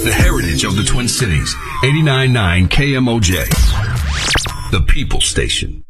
The heritage of the Twin Cities. 89.9 KMOJ. The People Station.